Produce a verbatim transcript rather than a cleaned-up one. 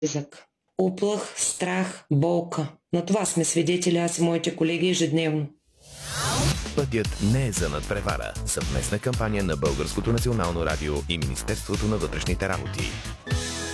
тежък. Уплах, страх, болка. На това сме свидетели аз и моите колеги ежедневно. Пътят не е за надпревара. Съвместна кампания на Българското национално радио и Министерството на вътрешните работи.